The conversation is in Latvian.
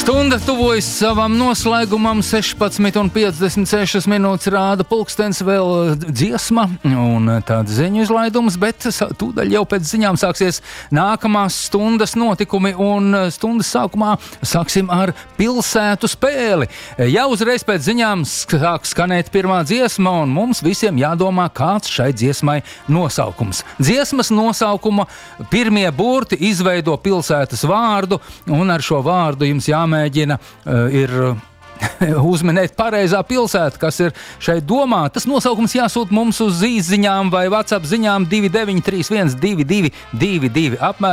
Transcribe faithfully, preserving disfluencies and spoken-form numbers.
Stunda tuvojas savam noslēgumam, sešpadsmit un piecdesmit sešas minūtes rāda pulkstens, vēl dziesma un tāds ziņu izlaidums, bet tūdaļ jau pēc ziņām sāksies nākamās stundas notikumi, un stundas sākumā sāksim ar pilsētu spēli. Jau uzreiz pēc ziņām sāk skanēt pirmā dziesma, un mums visiem jādomā, kāds šai dziesmai nosaukums. Dziesmas nosaukuma pirmie burti izveido pilsētas vārdu, un ar šo vārdu jums jāmēģina Mēģina uh, ir uzminēt pareizā pilsēta, kas ir šeit domā. Tas nosaukums jāsūt mums uz īsziņām vai WhatsApp ziņām divi deviņi trīs viens divi divi divi divi apmēram